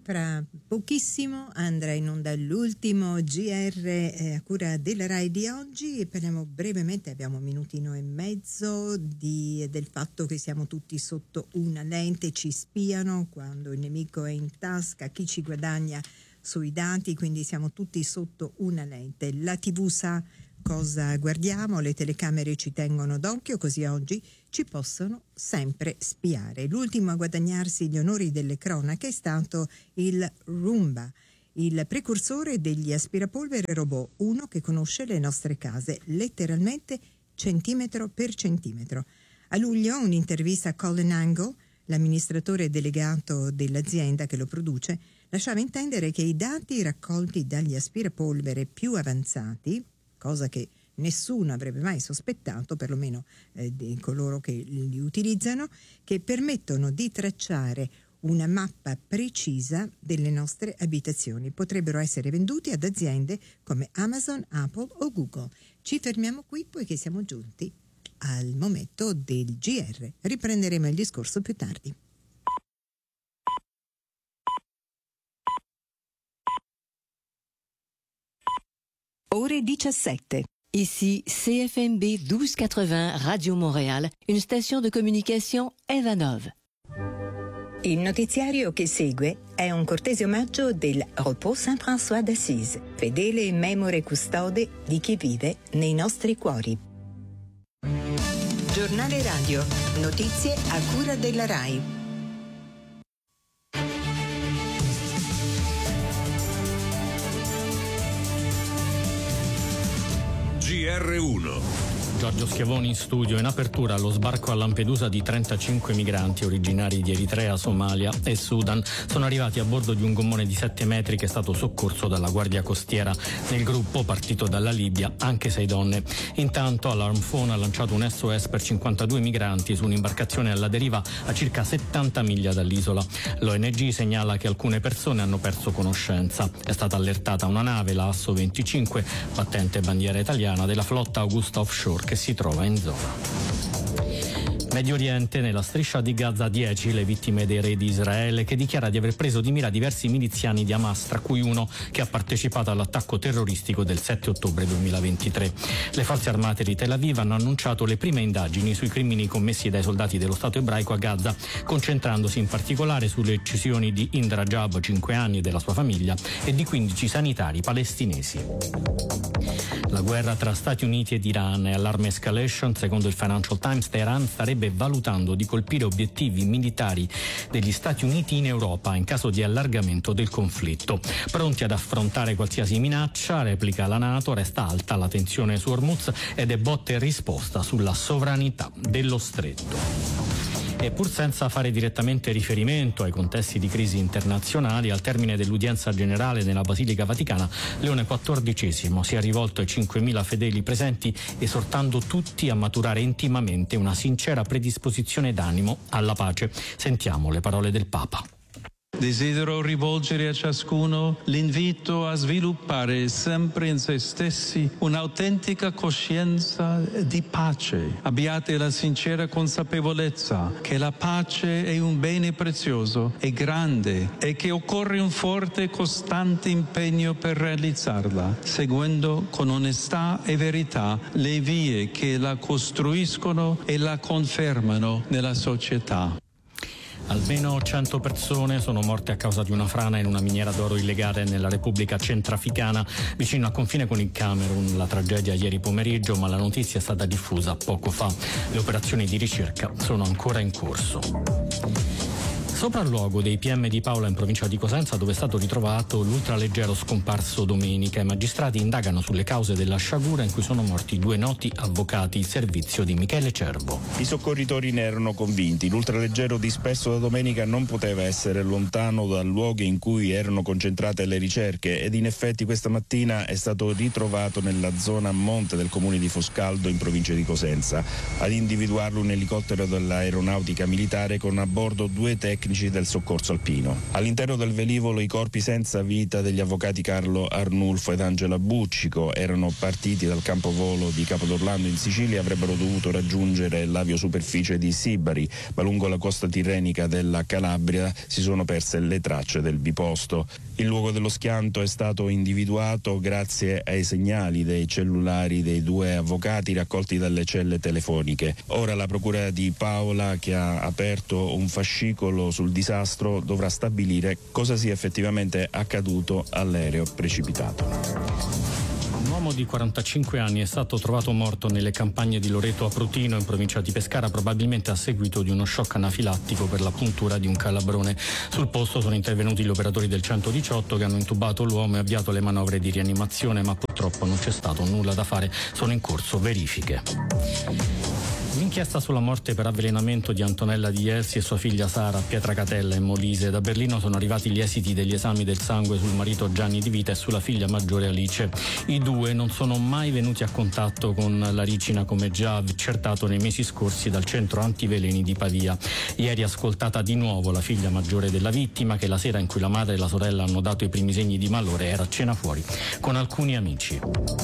Fra pochissimo andrà in onda l'ultimo GR a cura della Rai di oggi e parliamo brevemente, abbiamo un minutino e mezzo, del fatto che siamo tutti sotto una lente, ci spiano quando il nemico è in tasca, chi ci guadagna sui dati, quindi siamo tutti sotto una lente. La TV sa cosa guardiamo, le telecamere ci tengono d'occhio, così oggi ci possono sempre spiare. L'ultimo a guadagnarsi gli onori delle cronache è stato il Roomba, il precursore degli aspirapolvere robot, uno che conosce le nostre case letteralmente centimetro per centimetro. A luglio un'intervista a Colin Angle, l'amministratore delegato dell'azienda che lo produce, lasciava intendere che i dati raccolti dagli aspirapolvere più avanzati, cosa che nessuno avrebbe mai sospettato, perlomeno di coloro che li utilizzano, che permettono di tracciare una mappa precisa delle nostre abitazioni. Potrebbero essere venduti ad aziende come Amazon, Apple o Google. Ci fermiamo qui poiché siamo giunti al momento del GR. Riprenderemo il discorso più tardi. Ore 17. Ici CFMB 1280 Radio Montréal, une station de communication Evanov. Il notiziario che segue è un cortese omaggio del Repos Saint-François d'Assise, fedele memore custode di chi vive nei nostri cuori. Giornale radio, notizie a cura della Rai. GR1. Giorgio Schiavoni in studio. In apertura allo sbarco a Lampedusa di 35 migranti originari di Eritrea, Somalia e Sudan. Sono arrivati a bordo di un gommone di 7 metri che è stato soccorso dalla Guardia Costiera. Nel gruppo, partito dalla Libia, anche 6 donne. Intanto Alarm Phone ha lanciato un SOS per 52 migranti su un'imbarcazione alla deriva a circa 70 miglia dall'isola. L'ONG segnala che alcune persone hanno perso conoscenza. È stata allertata una nave, la Asso 25, battente bandiera italiana, della flotta Augusta Offshore, che si trova in zona. Medio Oriente, nella striscia di Gaza 10 le vittime dei raid di Israele, che dichiara di aver preso di mira diversi miliziani di Hamas, tra cui uno che ha partecipato all'attacco terroristico del 7 ottobre 2023. Le forze armate di Tel Aviv hanno annunciato le prime indagini sui crimini commessi dai soldati dello Stato ebraico a Gaza, concentrandosi in particolare sulle uccisioni di Indra Jab, 5 anni, e della sua famiglia, e di 15 sanitari palestinesi. La guerra tra Stati Uniti ed Iran è allarme escalation. Secondo il Financial Times, Teheran starebbe valutando di colpire obiettivi militari degli Stati Uniti in Europa in caso di allargamento del conflitto. Pronti ad affrontare qualsiasi minaccia, replica la NATO, resta alta la tensione su Hormuz ed è botta e risposta sulla sovranità dello stretto. E pur senza fare direttamente riferimento ai contesti di crisi internazionali, al termine dell'udienza generale nella Basilica Vaticana, Leone XIV si è rivolto ai 5.000 fedeli presenti, esortando tutti a maturare intimamente una sincera predisposizione d'animo alla pace. Sentiamo le parole del Papa. Desidero rivolgere a ciascuno l'invito a sviluppare sempre in se stessi un'autentica coscienza di pace. Abbiate la sincera consapevolezza che la pace è un bene prezioso e grande e che occorre un forte e costante impegno per realizzarla, seguendo con onestà e verità le vie che la costruiscono e la confermano nella società. Almeno 100 persone sono morte a causa di una frana in una miniera d'oro illegale nella Repubblica Centrafricana, vicino al confine con il Camerun. La tragedia ieri pomeriggio, ma la notizia è stata diffusa poco fa. Le operazioni di ricerca sono ancora in corso. Sopralluogo dei PM di Paola in provincia di Cosenza, dove è stato ritrovato l'ultraleggero scomparso domenica. I magistrati indagano sulle cause della sciagura in cui sono morti 2 noti avvocati. Il servizio di Michele Cervo. I soccorritori ne erano convinti. L'ultraleggero disperso da domenica non poteva essere lontano dal luogo in cui erano concentrate le ricerche ed in effetti questa mattina è stato ritrovato nella zona a monte del comune di Foscaldo in provincia di Cosenza. Ad individuarlo un elicottero dell'aeronautica militare con a bordo 2 tecnici tecnici del soccorso alpino. All'interno del velivolo i corpi senza vita degli avvocati Carlo Arnulfo ed Angela Buccico erano partiti dal campo volo di Capodorlando in Sicilia e avrebbero dovuto raggiungere l'aviosuperficie di Sibari, ma lungo la costa tirrenica della Calabria si sono perse le tracce del biposto. Il luogo dello schianto è stato individuato grazie ai segnali dei cellulari dei due avvocati raccolti dalle celle telefoniche. Ora la procura di Paola, che ha aperto un fascicolo sul disastro, dovrà stabilire cosa sia effettivamente accaduto all'aereo precipitato. Un uomo di 45 anni è stato trovato morto nelle campagne di Loreto Aprutino, in provincia di Pescara, probabilmente a seguito di uno shock anafilattico per la puntura di un calabrone. Sul posto sono intervenuti gli operatori del 118 che hanno intubato l'uomo e avviato le manovre di rianimazione, ma purtroppo non c'è stato nulla da fare, sono in corso verifiche. L'inchiesta sulla morte per avvelenamento di Antonella Di Elsi e sua figlia Sara a Pietracatella in Molise. Da Berlino sono arrivati gli esiti degli esami del sangue sul marito Gianni Di Vita e sulla figlia maggiore Alice. I due non sono mai venuti a contatto con la ricina, come già accertato nei mesi scorsi dal centro antiveleni di Pavia. Ieri ascoltata di nuovo la figlia maggiore della vittima, che la sera in cui la madre e la sorella hanno dato i primi segni di malore era a cena fuori con alcuni amici.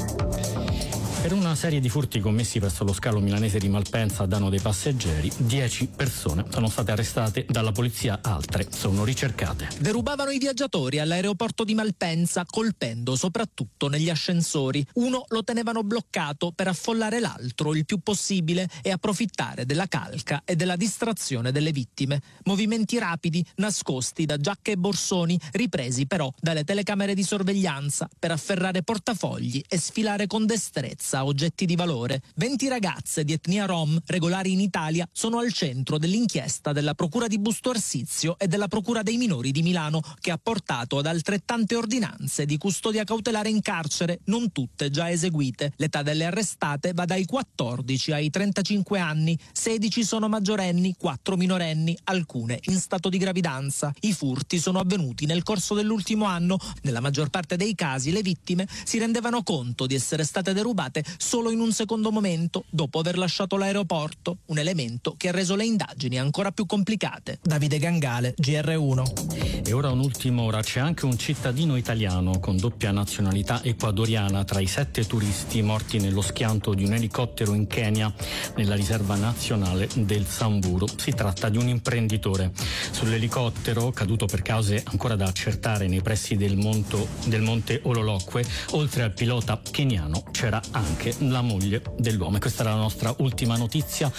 Per una serie di furti commessi presso lo scalo milanese di Malpensa a danno dei passeggeri, 10 persone sono state arrestate dalla polizia, altre sono ricercate. Derubavano i viaggiatori all'aeroporto di Malpensa, colpendo soprattutto negli ascensori. Uno lo tenevano bloccato per affollare l'altro il più possibile e approfittare della calca e della distrazione delle vittime. Movimenti rapidi, nascosti da giacche e borsoni, ripresi però dalle telecamere di sorveglianza per afferrare portafogli e sfilare con destrezza oggetti di valore. 20 ragazze di etnia rom regolari in Italia sono al centro dell'inchiesta della Procura di Busto Arsizio e della Procura dei Minori di Milano, che ha portato ad altrettante ordinanze di custodia cautelare in carcere, non tutte già eseguite. L'età delle arrestate va dai 14 ai 35 anni, 16 sono maggiorenni, 4 minorenni, alcune in stato di gravidanza. I furti sono avvenuti nel corso dell'ultimo anno. Nella maggior parte dei casi le vittime si rendevano conto di essere state derubate solo in un secondo momento, dopo aver lasciato l'aeroporto, un elemento che ha reso le indagini ancora più complicate. Davide Gangale, GR1. E ora un'ultima ora, c'è anche un cittadino italiano con doppia nazionalità ecuadoriana tra i 7 turisti morti nello schianto di un elicottero in Kenya, nella riserva nazionale del Samburu. Si tratta di un imprenditore. Sull'elicottero, caduto per cause ancora da accertare nei pressi del monte Ololokwe, oltre al pilota keniano c'era anche la moglie dell'uomo. E questa era la nostra ultima notizia.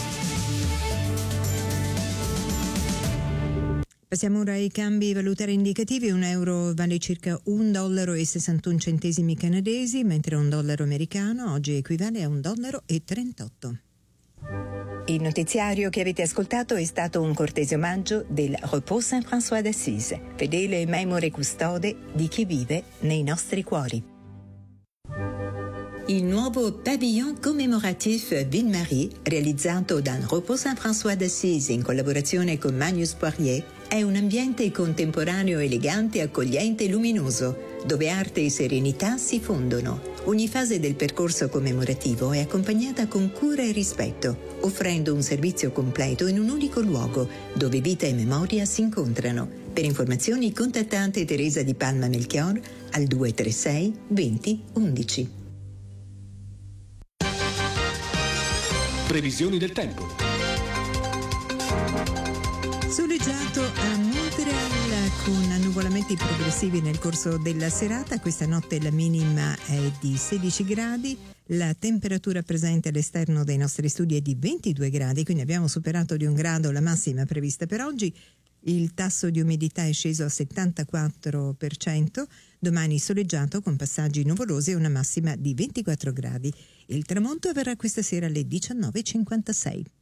Passiamo ora ai cambi valutari indicativi. Un euro vale circa $1,61 canadesi, mentre un dollaro americano oggi equivale a $1,38. Il notiziario che avete ascoltato è stato un cortese omaggio del Repos Saint-François d'Assise, fedele memore custode di chi vive nei nostri cuori. Il nuovo pavillon commemoratif Ville-Marie, realizzato dal Repos Saint-François d'Assise in collaborazione con Magnus Poirier, è un ambiente contemporaneo elegante, accogliente e luminoso, dove arte e serenità si fondono. Ogni fase del percorso commemorativo è accompagnata con cura e rispetto, offrendo un servizio completo in un unico luogo, dove vita e memoria si incontrano. Per informazioni contattate Teresa Di Palma Melchior al 236 20 11. Previsioni del tempo. Soleggiato a Montreal con annuvolamenti progressivi nel corso della serata. Questa notte la minima è di 16 gradi. La temperatura presente all'esterno dei nostri studi è di 22 gradi, quindi abbiamo superato di 1 grado la massima prevista per oggi. Il tasso di umidità è sceso a 74%, domani soleggiato con passaggi nuvolosi e una massima di 24 gradi. Il tramonto avverrà questa sera alle 19:56.